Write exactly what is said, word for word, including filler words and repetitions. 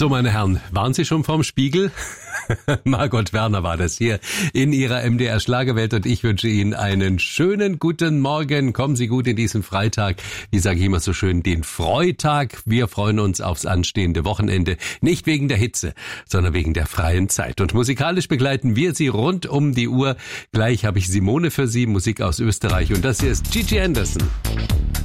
So, meine Herren, waren Sie schon vorm Spiegel? Margot Werner war das hier in Ihrer M D R Schlagerwelt und ich wünsche Ihnen einen schönen guten Morgen. Kommen Sie gut in diesen Freitag. Wie sage ich immer so schön, den Freitag. Wir freuen uns aufs anstehende Wochenende. Nicht wegen der Hitze, sondern wegen der freien Zeit. Und musikalisch begleiten wir Sie rund um die Uhr. Gleich habe ich Simone für Sie, Musik aus Österreich. Und das hier ist Gigi Anderson.